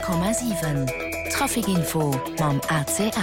100,7 Trafikinfo mam ACL.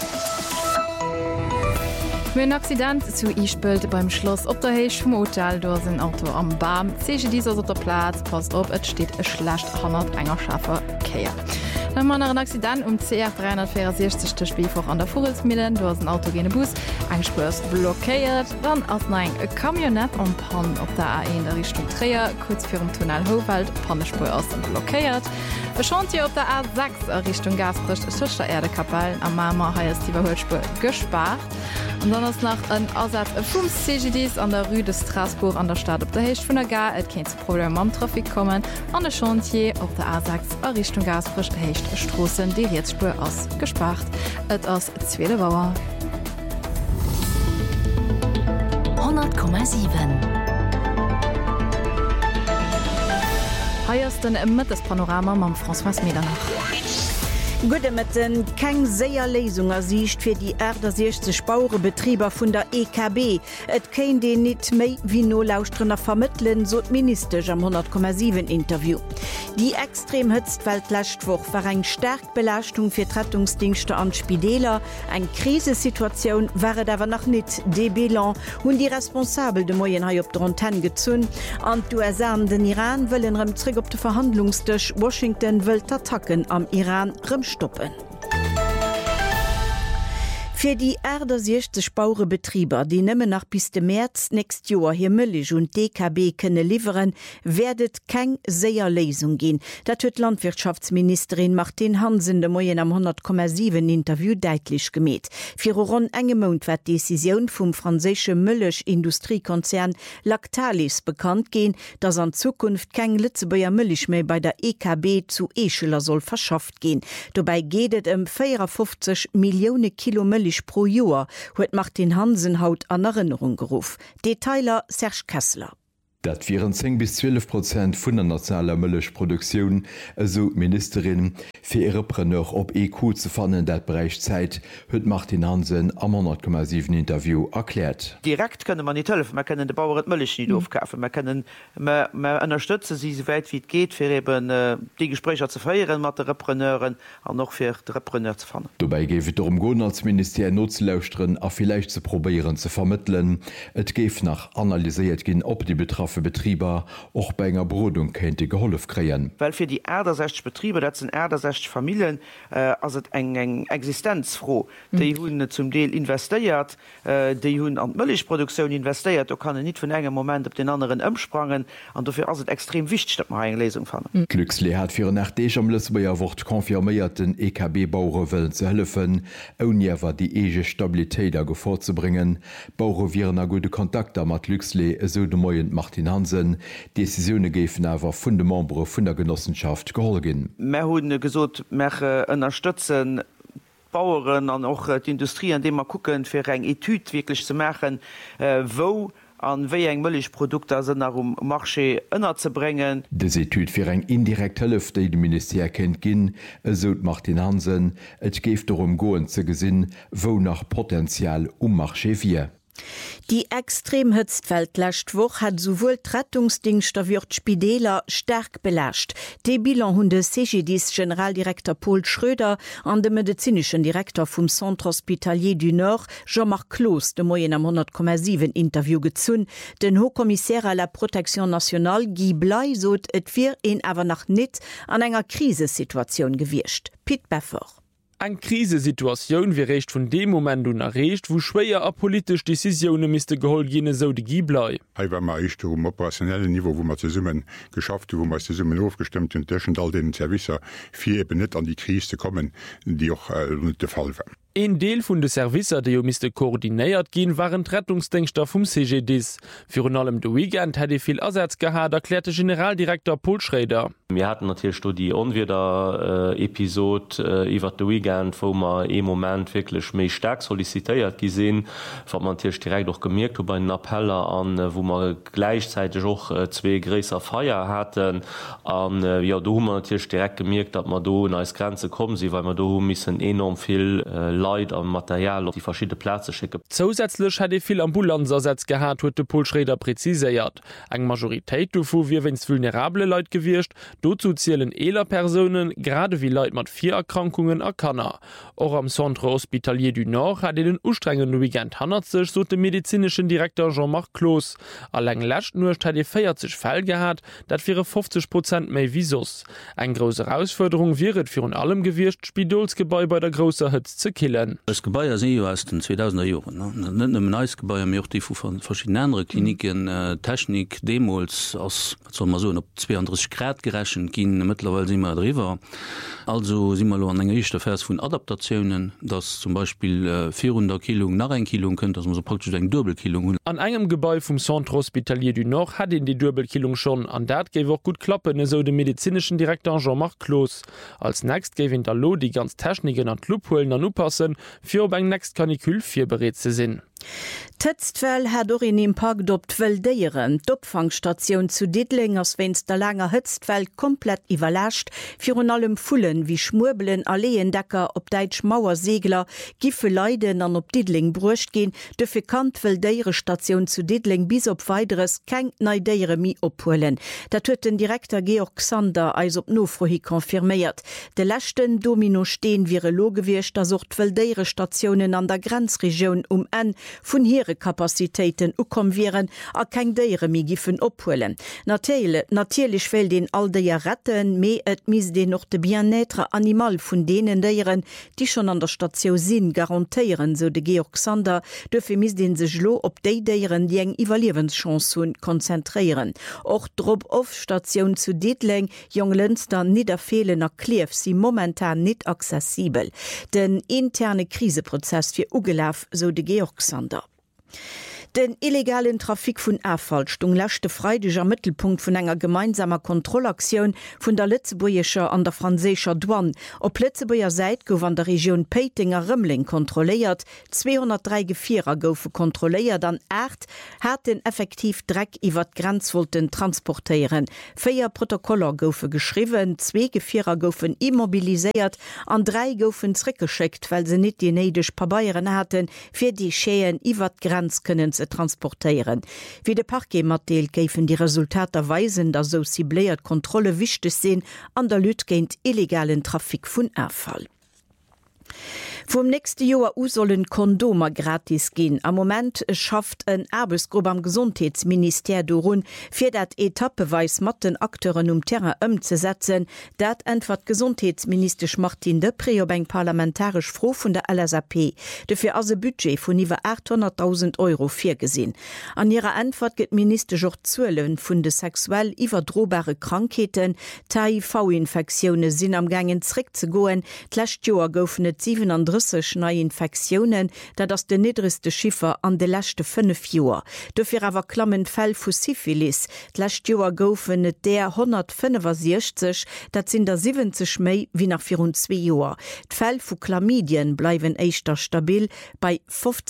Ein Accident zu Ispelt beim Schloss op der Heich vom Hotel do ein Auto am Baum. Sege dieser op der Platz, passt op, et steht e schlecht 100 enger Schaffer Käier. Dann man ein Accident CR 364 Spielfach an der Vogelsmillen, du hast ein autogene Bus, ein Spurs blockiert, dann aus ein Kamionett und Pan op der A1 der Richtung Träger, kurz für den Tunnel Howald, Pannespur aus und blockiert. Chantier op der A6 Richtung Gasfrisch zwischen der Erdekapelle am Mama heißt die Überholspur gespart. Und dann ist noch ein Ersatz vom CGDs an der Rue de Strasbourg an der Stadt op der Hecht von der Gar, et kein Problem am Trafik kommen. An der Chantier op der A6 Richtung Gasfrisch Hecht Straßen die Herzspur aus gespart. Et aus Zweede Bauer. 100,7 Heiersten mit das Panorama mam François Medernach. Gudemeten keng séier Lesung sicht fir die Äder 60 Bauurebetrieber vun der EKB. Et kein de net méi wie no Lausstrenner vermitteln, so Minister am 100,7 Interview. Die extrem Hëtztweltlächtwoch war eng stark Belastung fir Rettungsdienste an Spideler. Eg Krisesituation wäre dawer noch net de Bilan hun die Responsabel de Moien ha op der Antenne gezunn. An USA den Iran wëllen remtrigg op de Verhandlungstech. Washington wëlt Attacken am Iran stoppen. Für die Äder 60 Bauurebetrieber, die nimmen nach bis dem März nächst Jahr hier Müllig und DKB können liefern, werdet kein sehr Lesung gehen. Das hat Landwirtschaftsministerin Martin Hansen de Moyen am 100,7 Interview deutlich gemäht. Für rund enge Monat wird die Decision vom französischen Milch-Industriekonzern Lactalis bekannt gehen, dass in Zukunft kein Lützeburger Milch mehr bei der EKB zu Escheler soll verschafft gehen. Dabei geht es 54 Millionen Kilo Milch pro Jahr, huet Martin Hansen haut an Erinnerung gerufen. Detailer Serge Kessler. Dat 10-12% vun der nationaler Mëllechproduktion, also Ministerin, fir ihre Preneur op EQ zu fannen, dat Bereich Zeit, huet Martin Hansen am 100,7 Interview erklärt. Direkt könne man nicht helfen, man können den Bauern Mëllech nicht aufkaufen, man unterstützen sie so weit wie es geht, für eben die Gespräche zu feiern mit den Repreneuren und noch für die Repreneur zu fannen. Dabei geht es darum, gehen als Minister notzulauschen, auch vielleicht zu probieren zu vermitteln. Es geht nach analysiert gehen, ob die betroffenen Betrieber auch bei einer Brodung könnte geholfen kriegen. Weil für die Äder 60 Betriebe, das sind Äder 60 Familien, also eng existenzfroh. Die haben zum Teil investiert, die haben an die Milchproduktion investiert, da kann er nicht von einem Moment auf den anderen umsprangen und dafür ist es extrem wichtig, dass man eine Lesung finden. Glücksle hat für nach dem am Lützeburger Wort konfirmiert, den EKB-Bauern wollen zu helfen, ohne aber die ege Stabilität da vorzubringen. Bauern wären eine gute Kontakte mit Glücksle, so der Moyen Martin Hansen. Decisionen geben aber von den Membern von der Genossenschaft geholfen. Wir haben gesagt, wir unterstützen Bauern und auch die Industrie, indem wir gucken, für eine Etude wirklich zu machen, wo an wéi eng Mëllechprodukter sind um Marché ënner ze bringen. Das Etude fir eng indirekt Hëlf, déi de Minister kennt ginn, esot Martin Hansen, et géft darum goen ze gesinn, wo nach Potenzial Marché wie. Die extrem Hëtztweltlächtwoch hat sowohl Rettungsdienste wie Spideler stark belascht. De Bilan hunn de CGDs Generaldirektor Paul Schröder an dem medizinischen Direktor vom Centre Hospitalier du Nord Jean-Marc Clos de Moyen am 100,7 Interview gezunn. Den Hochkommissär à la Protection nationale Guy Blay sot et fir en awer nach net an enger Krisesituation gewircht. Pete Beffer. Eg Krisesituation wie recht von dem Moment un errecht, wo schwéier a politisch Decisionen miste geholt jene so de Giblei. Hei war ma echt operationelle Niveau, wo man ze summen geschafft, wo man ze summen aufgestimmt und dëschen all den Servicer fir eben net an die Krise kommen, die auch net de Fall waren. Ein Deel vun de Servicer, die miste koordinéiert gin, waren Rettungsdenkster vum CGDs. Für allem de Weekend hätte viel Ersatz gehabt, erklärte Generaldirektor Paul Schröder. Wir hatten natürlich die Onwider-Episode über de Weekend, wo man im Moment wirklich méi stark sollicitiert gesehen, hat man natürlich direkt auch gemerkt, bei den Appeller an, wo man gleichzeitig auch zwei größere Feier hatten. Und ja, da haben wir natürlich direkt gemerkt, dass man da an die Grenze kommen, weil man da müssen enorm viel Leid am Material auf die verschiedene Plätze schicken. Zusätzlich hat viel Ambulanzersetz gehabt, huet de Polschreder präziséiert. Eg Majoritéit dofu wie wenns vulnerable Leute gewircht, dozu zielen eler Personen, gerade wie Leute mat 4 Erkrankungen erkanner. Auch am Centre Hospitalier du Nord hat den ustrengen Weekend hannnert sech, so dem medizinischen Direktor Jean-Marc Clos. Alleng lächt nucht hat 40 Fäll gehabt, dat wäre 50% méi Visus. Eg grosse Herausforderung wäret für allem gewircht, Spidolsgebäi bei der grosser Hütz zu killen. Das Gebäier se aus den 2000er Joren Neusgebäier mir die vu verschiedene andere Kliniken Technik Demos aus so op 32 Grad gerechen ginnwe si immer drwer. Also si mal an enger Vers vun Adaptationen, dass zum Beispiel 400 Kilo nach 1 Kilo könnt, dass man so praktisch eng Dürbelkilung hun. An engem Gebäi vum Centre Hospitalier du Nord hat in die Dürbelkilung schon an dat gewe auch gut klappen, so dem medizinischen Direktor Jean-Marc Clos. Als nächst gewinnt der Lo die ganz Techniken an Luholen an upassen, fir op eng nächst Kanikül 4 bereet ze sinn. Tëtztwell hat or in im Park doptwell déieren. D'Opfangstation zu Diddling ass wenns der langer Hëtztwell komplett iwwerlächt, fir un allem Fullen wie Schmurbelen, Alleendecker, op Deitsch Mauersegler, Giffe Leiden an op Diddling brucht gin, de fir Kantwell déiere Station zu Diddling bis op weiteres keng nei déiere mi opholen. Dat huet den Direktor Georg Xander eis op Nofrohi konfirméiert. De lächten Domino steen wiere logewircht, as ochtwell déiere Stationen an der Grenzregion en vun hire Kapazitéiten ukomvieren a keng déiere mi giffen opholen. Natierlich well den all déier retten, méi et mis de noch de bien-être Animal vun denen déieren, die schon an der Station sinn garantiieren, so de Georg Xander, dëfir mis den sech lo op déi déieren die eng Evaluewenschansun konzentriieren. Och Drop-off-Station zu Diddling, Jonglenzter Niederfehlener Kleef si momentan net zesibel. Den interne Kriseprozess fir ugelaf, so de Georg Xander. Den illegalen Trafik vun Erfallstung lächte freideger Mittelpunkt vun enger gemeinsamer Kontrollaktion vun der Lützeburgischer an der franzécher Douane. Op Lützeburger Seit gouf an der Region Peitinger Rëmling kontrolléiert, 203 Gefierer goufe kontrolléiert, an 8 hat den effektiv Dreck iwwer Grenzwolten transportéieren. 4 Protokoller goufe geschriwen, 2 Gefierer goufen immobiliséiert, an 3 goufen zrickgeschickt, weil se net die neidech Pabeieren hatten, fir die Scheen iwwer Grenz können transportieren. Wie de Parkematdeel géiffen die Resultater weisen, dat so cibléiert Kontrolle wichtig sinn an der Lüt géint illegalen Trafik vun Erfall. Vom nächste Jahr sollen Kondomer gratis gehen. Am Moment schafft ein Arbeitsgruppe am Gesundheitsminister dorun, für dat etappeweis matten Akteuren Terrain umzusetzen. Dat entwert Gesundheitsminister Martin de Preobeng parlamentarisch froh von der LSAP. Dafür also Budget von über 800.000 € vorgesehen. An ihrer Antwort geht Minister auch zuhören von de sexuell überdrohbare Krankheiten, HIV-Infektionen sind am Gangen zurückzugehen. Letztes Jahr goufen 37 neue Infektionen, da das de niedrigste Schiffer an de letzte 5 Joer. Dafür aber klammen Fäll vu Syphilis. Letztes Jahr goufen der 165, dat sind der 70 méi wie nach 2 Joer. D'Fäll vu Chlamydien bleiben eichter stabil bei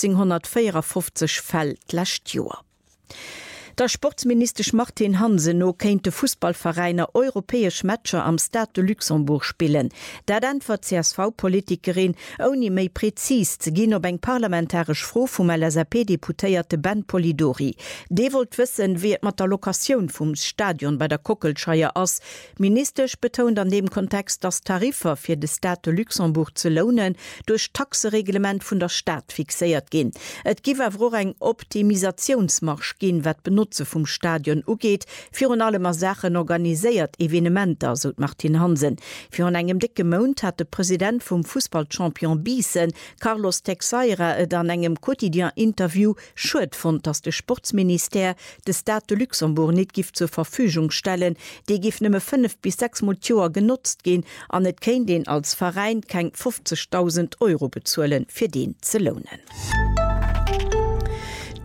1554 Fäll letztes Jahr. Der Sportminister Martin Hansen kennt de Fußballvereine europäisch Matcher am Stade de Luxembourg spielen. Dat antwort CSV-Politikerin oni méi präzis ze gin op eng parlamentarisch froh vum LSAP-Deputéierte Ben Polidori. De wollt wissen, wie mat der Lokation vum Stadion bei der Kockelscheier ass. Ministerisch betont an dem Kontext, dass Tarifer fir de Stade de Luxembourg zu lohnen durch Taxereglement vun der Stadt fixiert gin. Et giwe wo eng Optimisationsmarsch gin wat benutzt vum Stadion ugeht, fir an allem Sachen organiséiert Evenementer, so Martin Hansen. Für an engem dicke Mount hat der Präsident vom Fußballchampion Biesen, Carlos Teixeira, an engem Quotidien-Interview schuld von, dass der Sportsminister des Stade de Luxembourg nicht gift zur Verfügung stellen, die gift nimme 5 bis 6 Joer genutzt gehen, an net kein den als Verein kein 50.000 € bezuelen für den zu lohnen.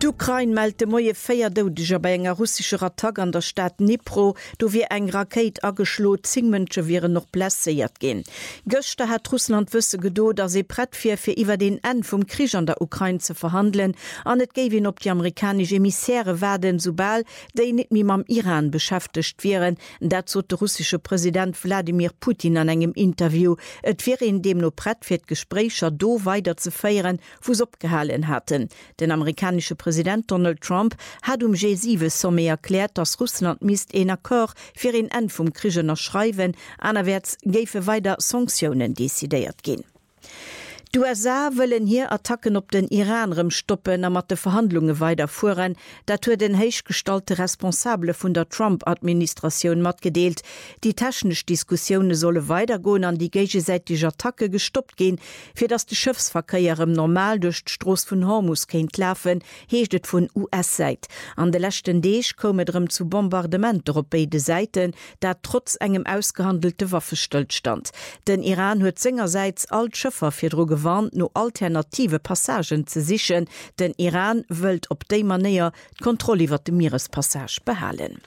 D'Ukraine meldete moie Féierdeudger bei enger russischer Attack an der Stadt Dnipro, do wie eng Raket ageschlot 10 Mënsche wären noch blesséiert gin. Göchte hat Russland wësse gedo, dat se Brettfir fir iwwer den En vum Krieg an der Ukraine ze verhandeln, an et géwin op die amerikanische Emissäre werden sobal, déi net mi mam Iran beschäftigt wären, dat zot der russische Präsident Wladimir Putin an engem Interview, et wäre in dem no Brettfir d'Gesprächer do weiter ze feieren, wo's opgehalen hatten. Den amerikanische Präsident Donald Trump hat G7 Somme erklärt, dass Russland misst en Akkor fir den En vum Krigener schreiwen, anerwärts géife weiter Sanktionen desideiert gin. Die USA wollen hier Attacken op den Iranrem stoppen, a mat de Verhandlungen weiter fuhren, dat hue den heichgestalte Responsable vun der Trump-Administration mat gedeelt. Die technisch Diskussione solle weitergoen an die gegenseitige Attacke gestoppt gehen, fir dass de Schiffsverkehrem normal durch d'Stroos vun Hormuz kenint laufen, heeschtet vun US-Seit. An de lechten Deeg kommedrem zu Bombardement op beide Seiten, dat trotz engem ausgehandelte Waffestillstand. Den Iran huet singerseits alt Schiffer fir Droge no alternative Passagen ze sichen, den Iran wëlt op déi Manier d'Kontrolle iwwer de Meerespassage behalen.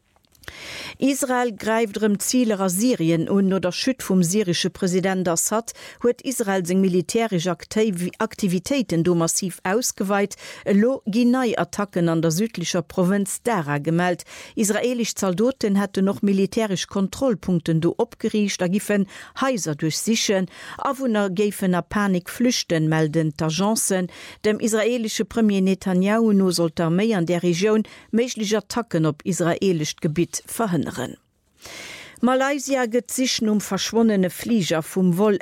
Israel greift dem Zielerer Syrien und no der Schütt vom syrische Präsident Assad huet Israel seg militärische Aktivitäten do massiv ausgeweit, lo ginei Attacken an der südlicher Provinz Dara gemeldt. Israelisch Soldaten hätte noch militärisch Kontrollpunkten do opgeriecht, giffen Häuser durchsichen, Awohner géfen a Panik flüchten, melden d'Agenzen. Dem israelische Premier Netanyahu no sollte Armee an der Region méiglich Attacken op israelisch Gebiet verhindern. Malaysia gëtt sich verschwonnene Flieger vum Vol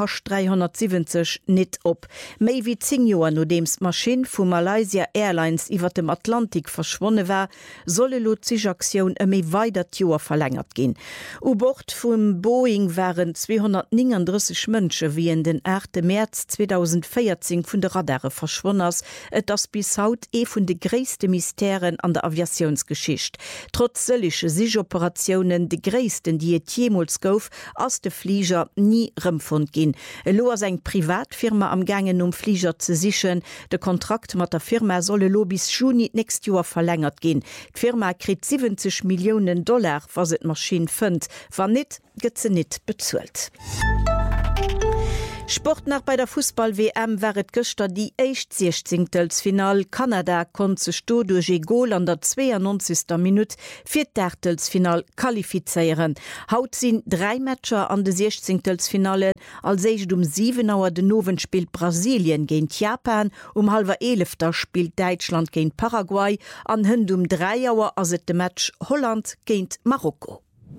MH370 net op. Méi wie 10 Joer no dems Maschine vu Malaysia Airlines iwwer dem Atlantik verschwonne war, solle Lozigaktion méi weiter Joer verlängert gin. U Bord vum Boeing waren 239 Mënsche wie en den 8. März 2014 vun der Radare verschwonners, et das bis haut vun de gréste Mysterien an der Aviationsgeschicht. Trotz sëlliche Sigoperationen de gréste die et jemals gouf, ass de Flieger nie rëmfund gin. Lo as eng Privatfirma am gangen Flieger ze sichen. De Kontrakt mat der Firma solle lo bis Juni nächst Joer verlängert gin. D'Firma krit $70 Millionen, was et Maschine fënnt. War net, gët ze net bezuelt. Sport nach bei der Fußball-WM wäret Göster die 16. Kanada kon ze sto durch e Goal an der 92. Minute fir d'Ärtelsfinal qualifizieren. Haut sinn 3 Matcher an de 16. Finale, als 7 Auer den Nowen spielt Brasilien géint Japan, 11:30 spielt Deutschland géint Paraguay, an hën 3 Auer as et de Match Holland géint Marokko.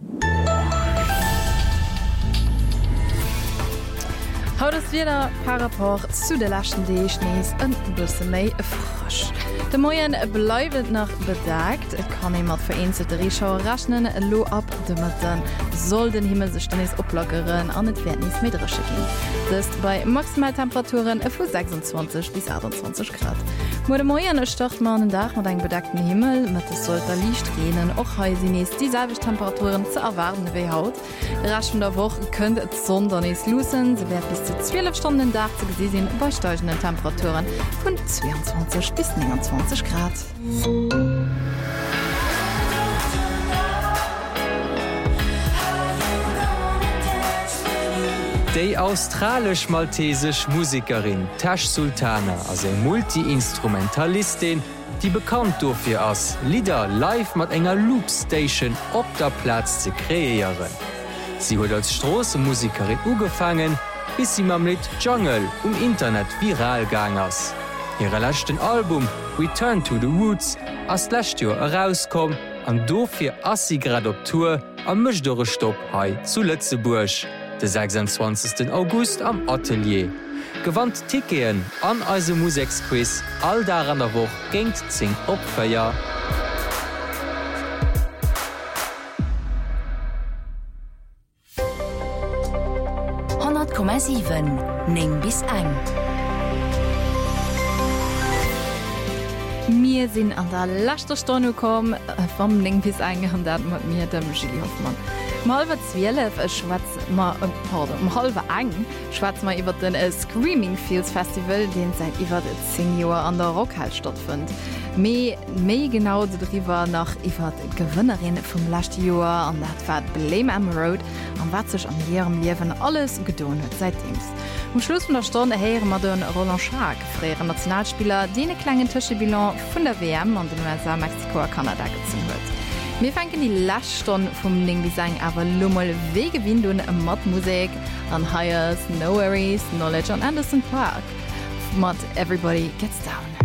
Haut es wieder par rapport zu der laschen Dee Schnees en bësse méi frosch. De Moien bleiwet nach bedagt, et kann mat vereinzelte Reschau rachnen lo ab de Matten soll den Himmel sech Schnees oplockeren an et Vernis médresche gin. Das bei Maximaltemperaturen vu 26 bis 28 Grad. Mo de Moien stocht man den Dach mat eng bedeckten Himmel, mat es sollte Licht genen och heisinees dieselbe Temperaturen ze erwarten wéi haut. Raschen der Woche könnt et Sondernees lussen, se werd bis zu 12 Stunden Dach zu gesehen bei steigenden Temperaturen von 22 bis 29 Grad. Die australisch-maltesisch Musikerin Tash Sultana als eine Multi-Instrumentalistin, die bekannt dafür ist, Lieder live mit einer Loopstation auf der Platz zu kreieren. Sie hat als Strassenmusikerin angefangen, bis sie mam Lied Jungle Internet viral gang ass. Ihre letzten Album Return to the Woods ass lächt Joer herauskom, an dofir ass sie grad op Tour am Mëchdore Stopp hai zu Lützeburg, de 26. August am Atelier. Gewandt Tikeen an eise Musikquiz all da an der Woch géint 10 Opfeier. Ning bis eng. mir sind an der letzter Stunde kommen vom Link bis eingehandelt mit mir dem Julie Hoffmann. Halber 12 halbe eng schwarz mal über den Screaming Fields Festival, den seit über 10 Jahren an der Rockhall stattfindet. Me genau darüber nach Gewinnerin vom last Jahr an der Blame am Road an wat sich an ihrem Leben alles getan hat seitdem. Am Schluss von der Stunde hören wir den Roland Schaak, früherer Nationalspieler, den einen kleinen Tischbilan von der WM und den USA, Mexiko und Kanada gezogen wird. Wir fangen die Laststunde vom Ding Design aber lummel Wegewind und Modmusik an Hires, No Worries, Knowledge und Anderson Park. Mod Everybody Gets Down.